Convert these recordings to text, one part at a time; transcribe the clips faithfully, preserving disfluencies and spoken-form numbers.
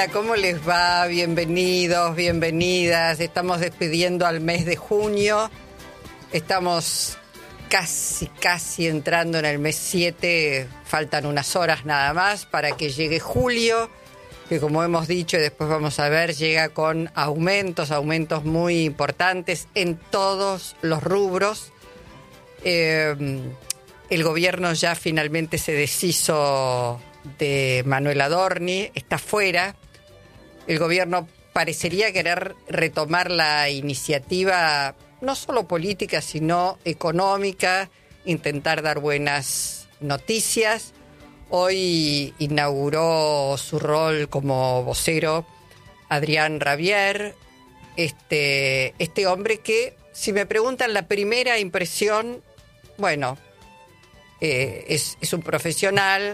Hola, ¿cómo les va? Bienvenidos, bienvenidas. Estamos despidiendo al mes de junio. Estamos casi, casi entrando en el mes siete. Faltan unas horas nada más para que llegue julio, que como hemos dicho y después vamos a ver, llega con aumentos, aumentos muy importantes en todos los rubros. Eh, el gobierno ya finalmente se deshizo de Manuel Adorni, está fuera. El gobierno parecería querer retomar la iniciativa, no solo política, sino económica, intentar dar buenas noticias. Hoy inauguró su rol como vocero Adrián Rabier, este, este hombre que, si me preguntan la primera impresión, bueno, eh, es, es un profesional.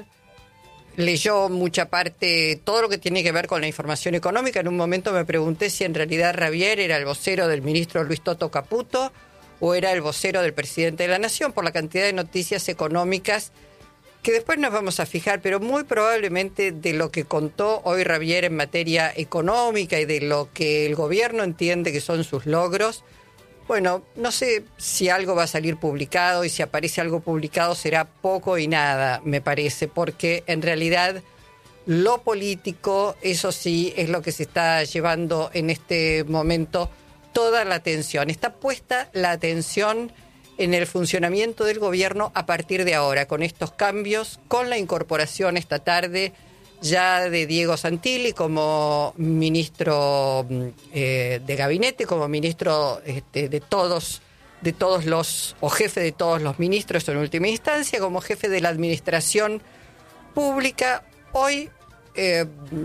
Leyó mucha parte, todo lo que tiene que ver con la información económica. En un momento me pregunté si en realidad Rabier era el vocero del ministro Luis Toto Caputo o era el vocero del presidente de la Nación, por la cantidad de noticias económicas que después nos vamos a fijar, pero muy probablemente de lo que contó hoy Rabier en materia económica y de lo que el gobierno entiende que son sus logros. Bueno, no sé si algo va a salir publicado, y si aparece algo publicado será poco y nada, me parece, porque en realidad lo político, eso sí, es lo que se está llevando en este momento toda la atención. Está puesta la atención en el funcionamiento del gobierno a partir de ahora, con estos cambios, con la incorporación esta tarde ya de Diego Santilli como ministro eh, de gabinete, como ministro este, de todos de todos los, o jefe de todos los ministros en última instancia, como jefe de la administración pública. Hoy eh,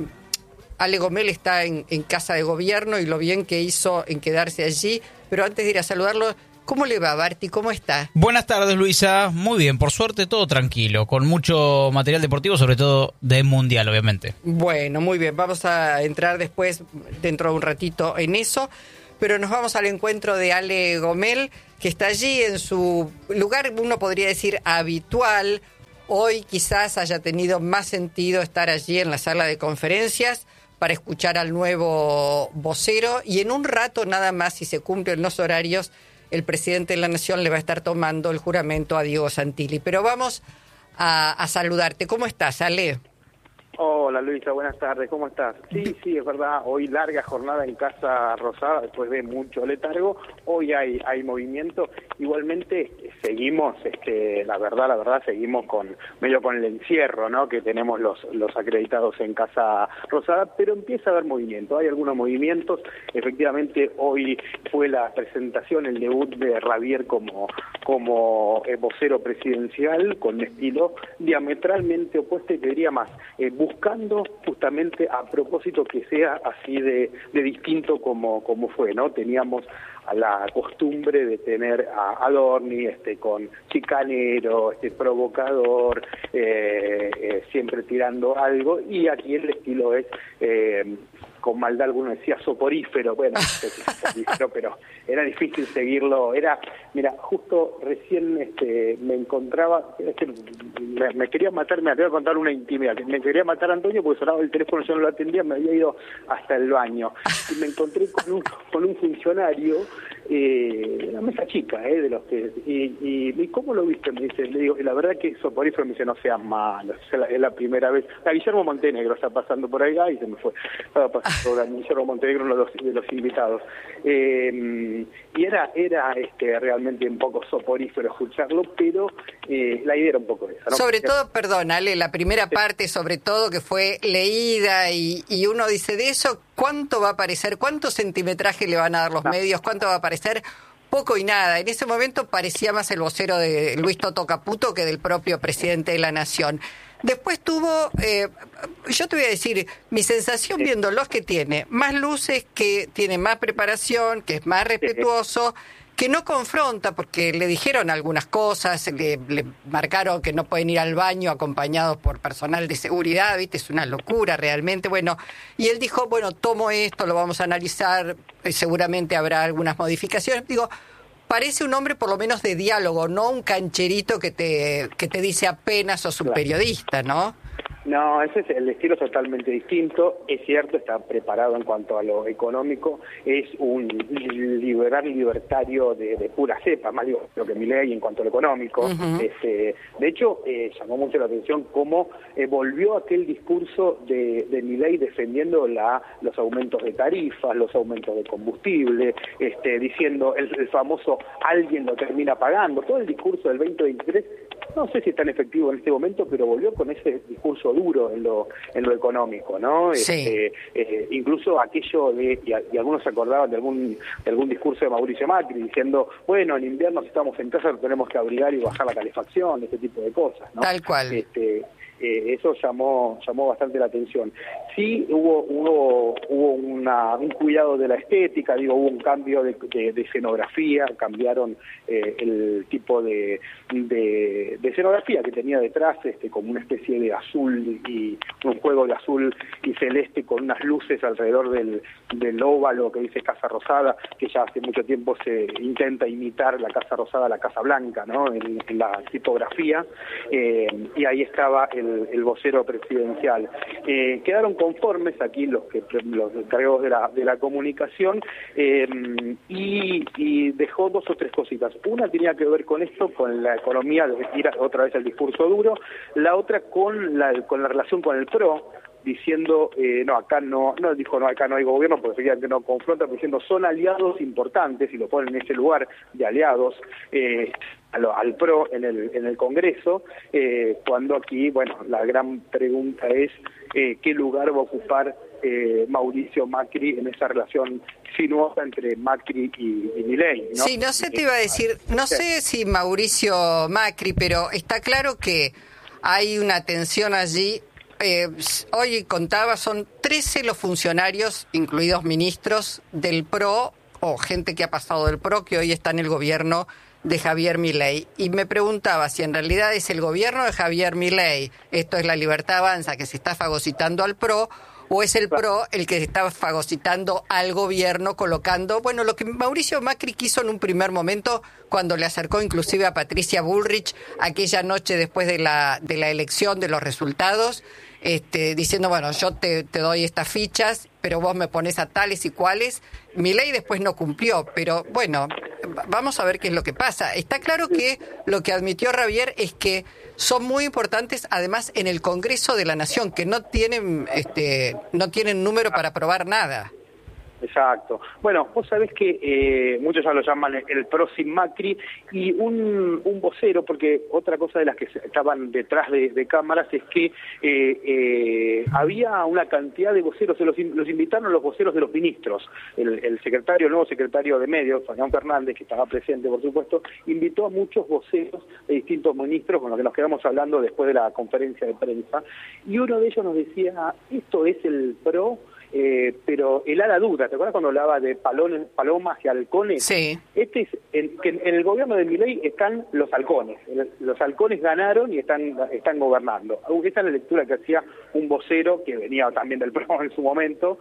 Ale Gomel está en, en casa de gobierno y lo bien que hizo en quedarse allí, pero antes de ir a saludarlo, ¿cómo le va, Barti? ¿Cómo está? Buenas tardes, Luisa. Muy bien, por suerte todo tranquilo, con mucho material deportivo, sobre todo de Mundial, obviamente. Bueno, muy bien. Vamos a entrar después, dentro de un ratito, en eso, pero nos vamos al encuentro de Ale Gomel, que está allí en su lugar, uno podría decir, habitual. Hoy quizás haya tenido más sentido estar allí en la sala de conferencias para escuchar al nuevo vocero, y en un rato nada más, si se cumplen los horarios, el presidente de la Nación le va a estar tomando el juramento a Diego Santilli. Pero vamos a, a saludarte. ¿Cómo estás, Ale? Hola, Luisa, buenas tardes. ¿Cómo estás? Sí, sí, es verdad. Hoy larga jornada en Casa Rosada, después de mucho letargo. Hoy hay hay movimiento. Igualmente seguimos, este, la verdad, la verdad, seguimos con medio con el encierro, ¿no? Que tenemos los los acreditados en Casa Rosada, pero empieza a haber movimiento. Hay algunos movimientos. Efectivamente, hoy fue la presentación, el debut de Rabier como como eh, vocero presidencial, con estilo diametralmente opuesto, y te diría más, eh, buscando justamente a propósito que sea así de, de distinto como, como fue, ¿no? Teníamos a la costumbre de tener a Adorni este, con chicanero, este, provocador, eh, eh, siempre tirando algo, y aquí el estilo es... Eh, con maldad alguno decía soporífero, bueno, no sé si es soporífero, pero era difícil seguirlo. Era, mira, justo recién este, me encontraba, este, me, me quería matar, me voy a contar una intimidad, me quería matar a Antonio porque sonaba el teléfono, yo no lo atendía, me había ido hasta el baño, y me encontré con un, con un funcionario, eh, una mesa chica, eh, de los que, y, y, y ¿cómo lo viste? Me dice, le digo, la verdad que soporífero, me dice, no seas malo, es la, es la primera vez, a Guillermo Montenegro está pasando por ahí, y se me fue, estaba pasando por Guillermo Montenegro, uno de los, de los invitados, eh, y era era este realmente un poco soporífero escucharlo, pero eh, la idea era un poco esa, ¿no? Sobre todo, perdón, Ale, la primera parte, sobre todo, que fue leída, y, y uno dice, de eso, ¿cuánto va a aparecer? ¿Cuánto centimetraje le van a dar los no. medios? ¿Cuánto va a aparecer? Poco y nada. En ese momento parecía más el vocero de Luis Toto Caputo que del propio presidente de la Nación. Después tuvo, eh, yo te voy a decir, mi sensación sí. viéndolo es que tiene más luces, que tiene más preparación, que es más respetuoso, que no confronta, porque le dijeron algunas cosas, le, le marcaron que no pueden ir al baño acompañados por personal de seguridad, ¿viste? Es una locura realmente. Bueno, y él dijo, bueno, tomo esto, lo vamos a analizar, seguramente habrá algunas modificaciones. Digo, parece un hombre por lo menos de diálogo, no un cancherito que te que te dice apenas sos un periodista, ¿no? No, ese es el estilo es totalmente distinto. Es cierto, está preparado en cuanto a lo económico. Es un liberal libertario de, de pura cepa, más digo lo que Milei en cuanto a lo económico. Uh-huh. Este, de hecho, eh, llamó mucho la atención cómo eh, volvió aquel discurso de, de Milei defendiendo la, los aumentos de tarifas, los aumentos de combustible, este, diciendo el, el famoso alguien lo termina pagando. Todo el discurso del veinte veintitrés. No sé si es tan efectivo en este momento, pero volvió con ese discurso duro en lo en lo económico, ¿no? Sí. Este, eh, incluso aquello de, y, a, y algunos se acordaban de algún de algún discurso de Mauricio Macri diciendo, bueno, en invierno si estamos en casa tenemos que abrigar y bajar la calefacción, ese tipo de cosas, ¿no? Tal cual. Este, eh, eso llamó llamó bastante la atención. Sí hubo hubo hubo una, un cuidado de la estética, digo, hubo un cambio de, de, de escenografía, cambiaron eh, el tipo de, de, de escenografía que tenía detrás, este, como una especie de azul y un juego de azul y celeste con unas luces alrededor del, del óvalo que dice Casa Rosada, que ya hace mucho tiempo se intenta imitar la Casa Rosada, la Casa Blanca, ¿no? En, en la tipografía, eh, y ahí estaba el, el vocero presidencial. Eh, quedaron conformes aquí los que los encargados de la de la comunicación eh, y, y dejó dos o tres cositas. Una tenía que ver con esto, con la economía, ir otra vez al discurso duro. La otra con la con la relación con el PRO, diciendo eh, no acá no no dijo no acá no hay gobierno porque efectivamente no confronta, diciendo son aliados importantes y lo ponen en ese lugar de aliados eh, al, al PRO en el en el Congreso, eh, cuando aquí bueno la gran pregunta es eh, qué lugar va a ocupar eh, Mauricio Macri en esa relación sinuosa entre Macri y, y Milei, ¿no? Sí, no sé, te iba a decir, no sé si Mauricio Macri, pero está claro que hay una tensión allí. Eh, hoy contaba, son trece los funcionarios, incluidos ministros del PRO, o gente que ha pasado del PRO, que hoy está en el gobierno de Javier Milei. Y me preguntaba si en realidad es el gobierno de Javier Milei, esto es la Libertad Avanza, que se está fagocitando al PRO, o es el PRO el que está fagocitando al gobierno, colocando, bueno, lo que Mauricio Macri quiso en un primer momento, cuando le acercó inclusive a Patricia Bullrich aquella noche después de la de la elección, de los resultados, este, diciendo, bueno, yo te, te doy estas fichas, pero vos me pones a tales y cuales. Milei después no cumplió, pero bueno, vamos a ver qué es lo que pasa. Está claro que lo que admitió Javier es que son muy importantes, además, en el Congreso de la Nación, que no tienen este no tienen número para aprobar nada. Exacto. Bueno, vos sabés que eh, muchos ya lo llaman el PRO sin Macri, y un, un vocero, porque otra cosa de las que estaban detrás de, de cámaras es que eh, eh, había una cantidad de voceros, se los, los invitaron los voceros de los ministros. El, el secretario, el nuevo secretario de Medios, Fabián Fernández, que estaba presente, por supuesto, invitó a muchos voceros de distintos ministros con los que nos quedamos hablando después de la conferencia de prensa, y uno de ellos nos decía, esto es el PRO, Eh, pero el ala dura, ¿te acuerdas cuando hablaba de palones, palomas y halcones? Sí. Este es en, que en el gobierno de Milei están los halcones. Los halcones ganaron y están están gobernando. Esta es la lectura que hacía un vocero que venía también del PRO en su momento,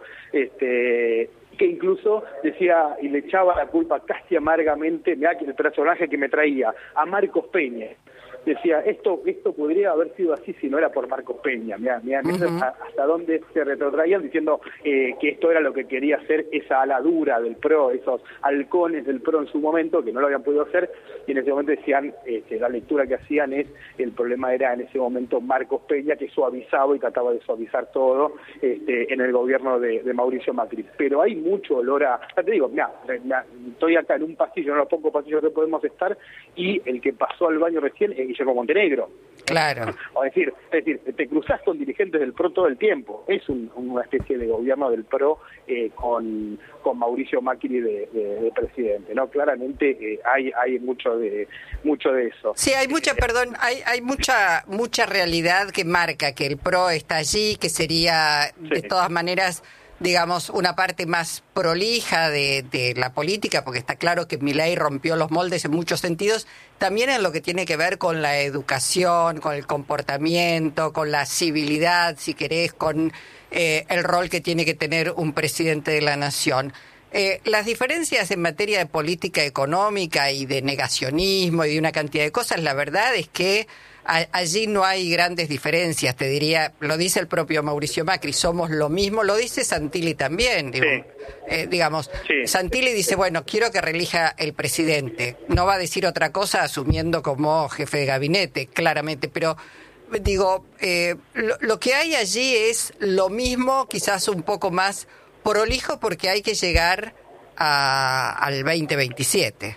este que incluso decía y le echaba la culpa casi amargamente, mirá que el personaje que me traía, a Marcos Peña. Decía, esto esto podría haber sido así si no era por Marcos Peña. Mirá, mirá, uh-huh. hasta dónde se retrotraían diciendo eh, que esto era lo que quería hacer esa ala dura del PRO, esos halcones del PRO en su momento, que no lo habían podido hacer, y en ese momento decían, este, la lectura que hacían es, el problema era en ese momento Marcos Peña, que suavizaba y trataba de suavizar todo este, en el gobierno de, de Mauricio Macri. Pero hay mucho olor a, ya te digo, mirá, mirá, estoy acá en un pasillo, en los pocos pasillos que podemos estar, y el que pasó al baño recién es Guillermo Montenegro. Claro. O decir, es decir, te cruzás con dirigentes del PRO todo el tiempo. Es un, una especie de gobierno del PRO eh, con, con Mauricio Macri de, de, de presidente, ¿no? Claramente eh, hay hay mucho de mucho de eso. Sí, hay mucha, perdón, hay hay mucha mucha realidad que marca que el PRO está allí, que sería sí. de todas maneras, digamos, una parte más prolija de, de la política, porque está claro que Milei rompió los moldes en muchos sentidos, también en lo que tiene que ver con la educación, con el comportamiento, con la civilidad, si querés, con eh, el rol que tiene que tener un presidente de la nación. Eh, las diferencias en materia de política económica y de negacionismo y de una cantidad de cosas, la verdad es que a, allí no hay grandes diferencias, te diría, lo dice el propio Mauricio Macri, somos lo mismo, lo dice Santilli también, digo, Sí. eh, digamos, Sí. Santilli dice, bueno, quiero que reelija el presidente, no va a decir otra cosa asumiendo como jefe de gabinete, claramente, pero digo, eh, lo, lo que hay allí es lo mismo, quizás un poco más prolijo porque hay que llegar a, al veinte veintisiete.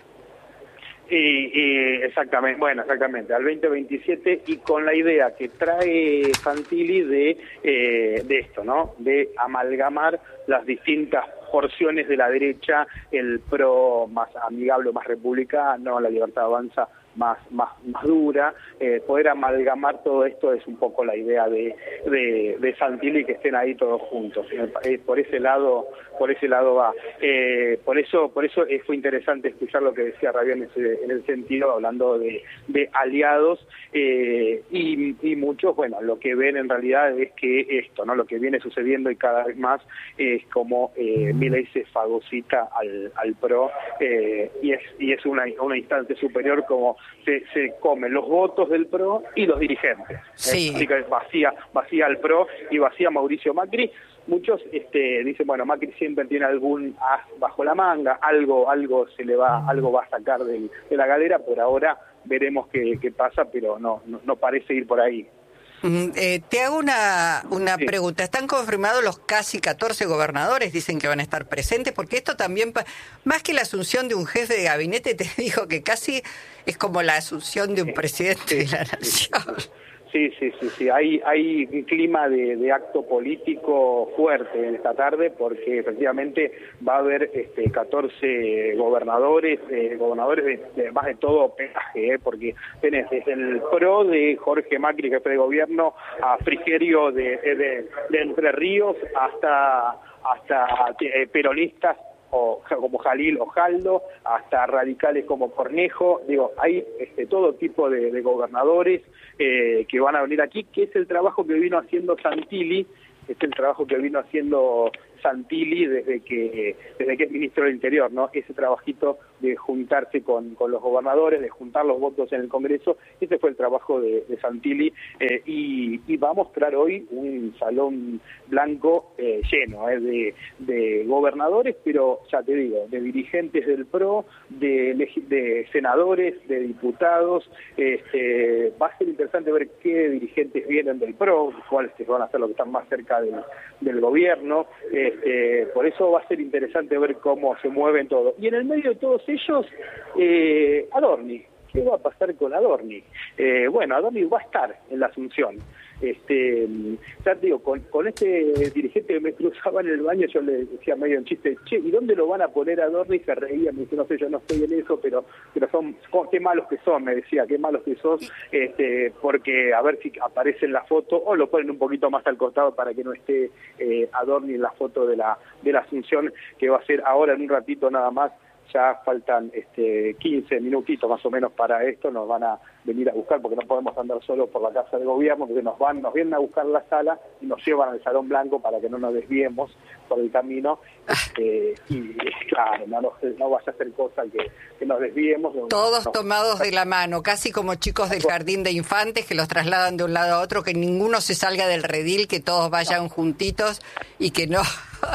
Y, y exactamente, bueno, exactamente, al veinte veintisiete y con la idea que trae Santilli de, eh, de esto, ¿no? De amalgamar las distintas porciones de la derecha, el pro más amigable, más republicano, la Libertad Avanza más más más dura, eh, poder amalgamar todo esto es un poco la idea de, de, de Santilli, que estén ahí todos juntos. Eh, por ese lado por ese lado va. Eh, por eso por eso eh, fue interesante escuchar lo que decía Rabier en ese, en el sentido, hablando de, de aliados, eh, y, y muchos, bueno, lo que ven en realidad es que esto, ¿no? Lo que viene sucediendo y cada vez más es como eh, Milei se fagocita al, al PRO, eh, y es y es una, una instancia superior, como Se, se comen los votos del PRO y los dirigentes. Sí. Así que vacía, vacía al PRO y vacía Mauricio Macri. Muchos este, dicen, bueno, Macri siempre tiene algún as bajo la manga, algo algo se le va algo va a sacar del, de la galera. Por ahora veremos qué, qué pasa, pero no, no no parece ir por ahí. Mm, eh, te hago una, una Sí. pregunta. ¿Están confirmados los casi catorce gobernadores? Dicen que van a estar presentes, porque esto también, pa- más que la asunción de un jefe de gabinete, te digo que casi es como la asunción de un presidente de la nación. Sí, sí, sí, sí. Hay, hay un clima de, de acto político fuerte esta tarde, porque efectivamente va a haber este, catorce gobernadores, eh, gobernadores de, de más de todo peaje, eh, porque tenés desde el PRO de Jorge Macri, jefe de gobierno, a Frigerio de, de, de Entre Ríos, hasta, hasta eh, peronistas o como Jalil o Jaldo, hasta radicales como Cornejo. Digo, hay este, todo tipo de, de gobernadores eh, que van a venir aquí, que es el trabajo que vino haciendo Santilli, es el trabajo que vino haciendo Santilli desde que desde que es ministro del Interior, ¿no? Ese trabajito de juntarse con, con los gobernadores, de juntar los votos en el Congreso, ese fue el trabajo de, de Santilli, eh, y, y va a mostrar hoy un salón blanco eh, lleno eh, de, de gobernadores, pero ya te digo, de dirigentes del PRO, de, de senadores, de diputados. Este, va a ser interesante ver qué dirigentes vienen del PRO, cuáles van a ser los que están más cerca del, del gobierno. Este, por eso va a ser interesante ver cómo se mueven todos. Y en el medio de todos ellos, eh, Adorni. ¿Qué va a pasar con Adorni? Eh, bueno, Adorni va a estar en la Asunción. Este, ya te digo, con, con este dirigente que me cruzaba en el baño, yo le decía medio en chiste, che, ¿y dónde lo van a poner a Adorni? Y se reía, me dice, no sé, yo no estoy en eso, pero pero son, qué malos que son, me decía, qué malos que sos, este, porque a ver si aparece en la foto, o lo ponen un poquito más al costado para que no esté eh, Adorni en la foto de la, de la Asunción, que va a ser ahora en un ratito nada más. Ya faltan este, quince minutitos más o menos para esto, nos van a venir a buscar porque no podemos andar solo por la casa de gobierno, porque nos van, nos vienen a buscar la sala y nos llevan al Salón Blanco para que no nos desviemos por el camino, este, y claro, no, no, no vaya a hacer cosa que, que nos desviemos. Todos no, tomados de la mano, casi como chicos del jardín de infantes que los trasladan de un lado a otro, que ninguno se salga del redil, que todos vayan juntitos y que no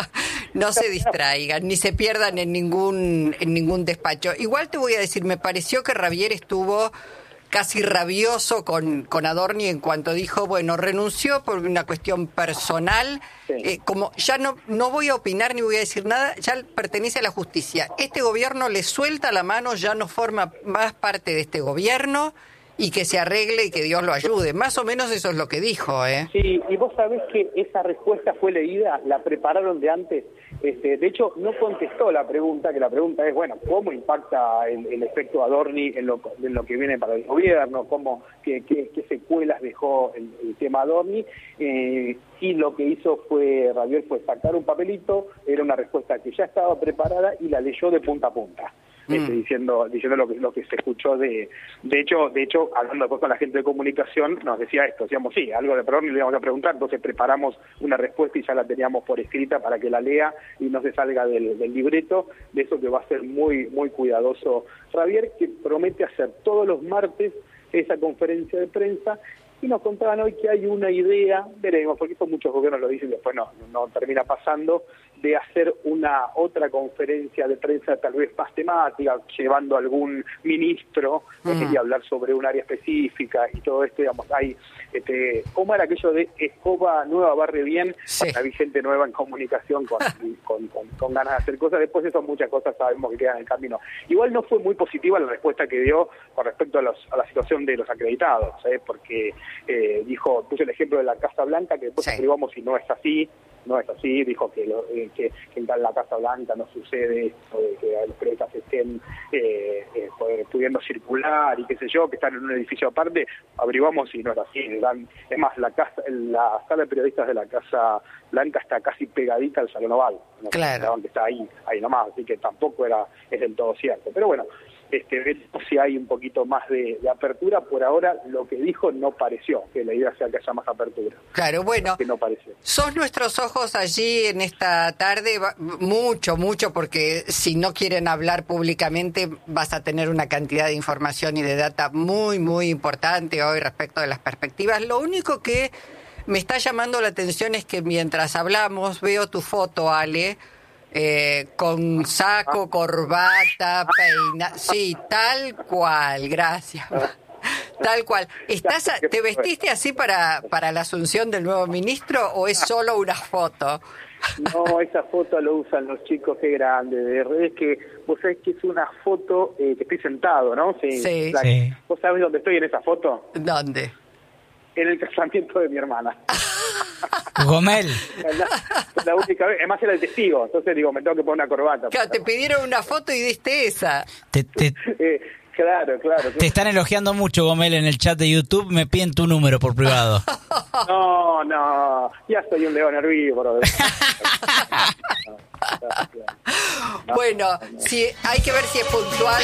no se distraigan, ni se pierdan en ningún en ningún despacho. Igual te voy a decir, me pareció que Rabier estuvo casi rabioso con, con Adorni en cuanto dijo, bueno, renunció por una cuestión personal, Sí. eh, como ya no, no voy a opinar ni voy a decir nada, ya pertenece a la justicia. Este gobierno le suelta la mano, ya no forma más parte de este gobierno y que se arregle y que Dios lo ayude. Más o menos eso es lo que dijo, ¿eh? Sí, y vos sabés que esa respuesta fue leída, la prepararon de antes. Este, de hecho, no contestó la pregunta, que la pregunta es, bueno, ¿cómo impacta el, el efecto Adorni en lo, en lo que viene para el gobierno? ¿Cómo, qué, qué, qué secuelas dejó el, el tema Adorni? Eh, y lo que hizo fue, Rabier, fue sacar un papelito, era una respuesta que ya estaba preparada y la leyó de punta a punta. Este, diciendo diciendo lo que lo que se escuchó de de hecho de hecho hablando después con la gente de comunicación nos decía esto, decíamos sí, algo de perdón y le íbamos a preguntar, entonces preparamos una respuesta y ya la teníamos por escrita para que la lea y no se salga del, del libreto, de eso que va a ser muy muy cuidadoso Rabier, que promete hacer todos los martes esa conferencia de prensa y nos contaban hoy que hay una idea, veremos, porque eso muchos gobiernos lo dicen y después no, no termina pasando, de hacer una otra conferencia de prensa tal vez más temática, llevando a algún ministro mm. y hablar sobre un área específica y todo esto, digamos, hay, este, ¿cómo era aquello de escoba nueva barre bien? Sí. Hay gente nueva en comunicación con, con, con, con ganas de hacer cosas, después de eso muchas cosas sabemos que quedan en el camino. Igual no fue muy positiva la respuesta que dio con respecto a, los, a la situación de los acreditados, ¿eh? Porque eh, dijo, puso el ejemplo de la Casa Blanca, que después sí. averiguamos si no es así, no es así, dijo que, lo, eh, que, que en la Casa Blanca no sucede esto de que los periodistas estén eh, eh, pudiendo circular y qué sé yo, que están en un edificio aparte, averiguamos si no es así. Es más, la casa, la sala de periodistas de la Casa Blanca está casi pegadita al Salón Oval, ¿no? Claro. Que está ahí, ahí nomás, así que tampoco era es del todo cierto. Pero bueno, este, veremos si hay un poquito más de, de apertura. Por ahora lo que dijo no pareció que la idea sea que haya más apertura. Claro, bueno, que no pareció. Sos nuestros ojos allí en esta tarde, mucho, mucho, porque si no quieren hablar públicamente vas a tener una cantidad de información y de data muy, muy importante hoy respecto de las perspectivas. Lo único que me está llamando la atención es que mientras hablamos veo tu foto, Ale, Eh, con saco, corbata, peina, sí, tal cual, gracias, tal cual. ¿Estás a, ¿Te vestiste así para, para la asunción del nuevo ministro o es solo una foto? No, esa foto lo usan los chicos, qué grande, de redes que vos sabés que es una foto eh, que estoy sentado, ¿no? Sí. Sí. La, sí. ¿Vos sabés dónde estoy en esa foto? ¿Dónde? En el casamiento de mi hermana. Gomel. La, la única vez, además era el testigo, entonces digo, me tengo que poner una corbata. Claro, te pidieron una foto y diste esa. Te, te, eh, claro, claro, claro. Te están elogiando mucho, Gomel, en el chat de YouTube. Me piden tu número por privado. No, no, ya soy un león herbívoro. Bueno, si hay que ver si es puntual.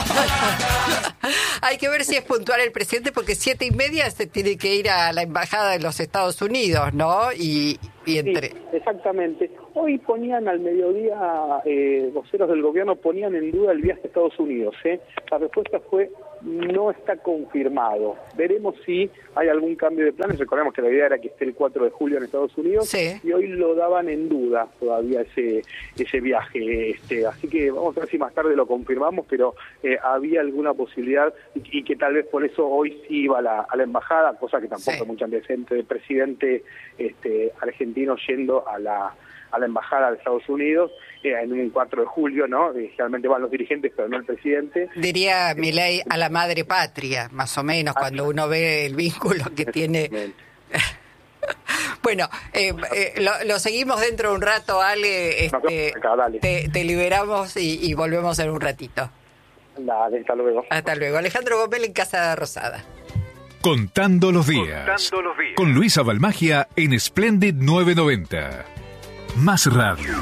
Hay que ver si es puntual el presidente, porque siete y media se tiene que ir a la embajada de los Estados Unidos, ¿no? Y, y entre. Sí, exactamente. Hoy ponían al mediodía, eh, voceros del gobierno ponían en duda el viaje a Estados Unidos, ¿eh? La respuesta fue no está confirmado. Veremos si hay algún cambio de planes. Recordemos que la idea era que esté el cuatro de julio en Estados Unidos, sí. Y hoy lo daban en duda todavía ese ese viaje. Este, así que vamos a ver si más tarde lo confirmamos, pero eh, había alguna posibilidad y, y que tal vez por eso hoy sí iba a la, a la embajada, cosa que tampoco sí. es mucho antecedente del presidente este, argentino yendo a la a la embajada de Estados Unidos eh, en un cuatro de julio, ¿no? Eh, generalmente van los dirigentes, pero no el presidente. Diría Milei a la madre patria, más o menos, ah, cuando uno ve el vínculo que tiene. Bueno, eh, eh, lo, lo seguimos dentro de un rato, Ale. Este, acá, te, te liberamos y, y volvemos en un ratito. Dale, hasta luego. Hasta luego. Alejandro Gomel en Casa Rosada. Contando los días. Contando los días. Con Luisa Balmagia en Splendid novecientos noventa. Más radio.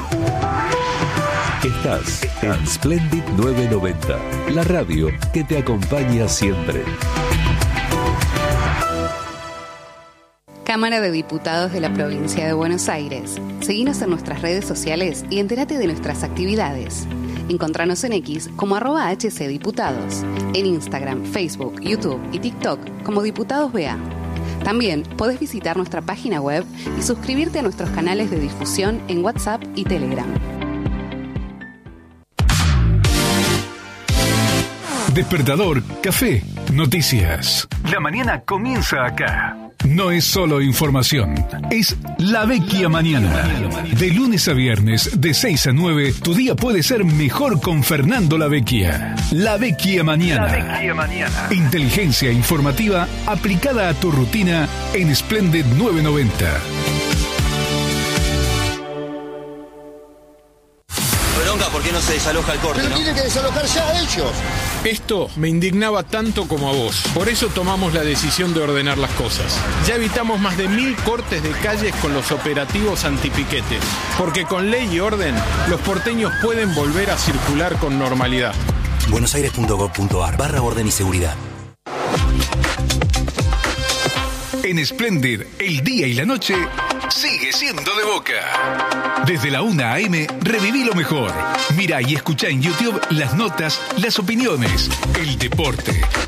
Estás en Splendid novecientos noventa, la radio que te acompaña siempre. Cámara de Diputados de la Provincia de Buenos Aires. Seguinos en nuestras redes sociales y entérate de nuestras actividades. Encontranos en X como arroba hcdiputados, en Instagram, Facebook, YouTube y TikTok como Diputados B A. También podés visitar nuestra página web y suscribirte a nuestros canales de difusión en WhatsApp y Telegram. Despertador, café, noticias. La mañana comienza acá. No es solo información, es La Vecchia Mañana. De lunes a viernes, de seis a nueve, tu día puede ser mejor con Fernando La Vecchia. La Vecchia Mañana. La Vecchia Mañana. Inteligencia informativa aplicada a tu rutina en Splendid novecientos noventa. ¿Por qué no se desaloja el corte? Pero ¿no? tiene que desalojar ya ellos. Esto me indignaba tanto como a vos. Por eso tomamos la decisión de ordenar las cosas. Ya evitamos más de mil cortes de calles con los operativos antipiquetes. Porque con ley y orden, los porteños pueden volver a circular con normalidad. buenosaires punto gov punto ar barra orden y seguridad. En Splendid, el día y la noche sigue siendo de Boca. Desde la una a eme, reviví lo mejor. Mira y escucha en YouTube las notas, las opiniones, el deporte,